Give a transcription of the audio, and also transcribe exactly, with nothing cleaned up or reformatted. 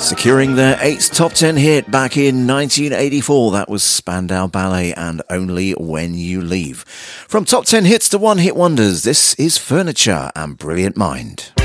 Securing their eighth top ten hit back in nineteen eighty-four, that was Spandau Ballet and Only When You Leave. From top ten hits to one hit wonders, this is Furniture and Brilliant Mind.